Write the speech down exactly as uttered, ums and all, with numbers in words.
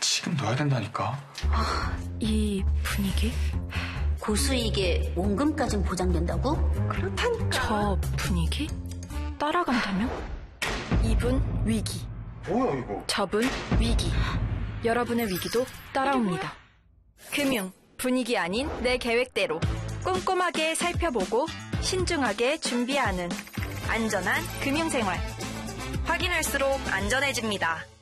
지금 넣어야 된다니까. 아, 이 분위기? 고수익에 원금까진 보장된다고? 그렇다니까. 저 분위기? 따라간다면? 이분 위기. 뭐야 이거? 저분 위기. 여러분의 위기도 따라옵니다. 금융, 분위기 아닌 내 계획대로 꼼꼼하게 살펴보고 신중하게 준비하는 안전한 금융생활. 확인할수록 안전해집니다.